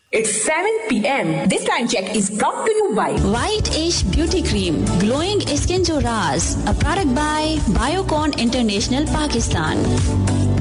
It's 7 p.m. This time check is brought to you by White Ash Beauty Cream, Glowing Skin Jo Raaz, a product by Biocon International, Pakistan.